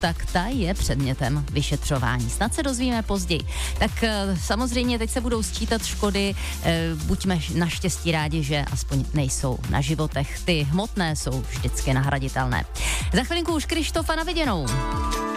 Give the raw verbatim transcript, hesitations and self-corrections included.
tak ta je předmětem vyšetřování. Snad se dozvíme později. Tak samozřejmě teď se budou sčítat škody, buďme naštěstí rádi, že aspoň nejsou na životech. Ty hmotné jsou vždycky nahraditelné. Za chvilinku už Krištofa na viděnou.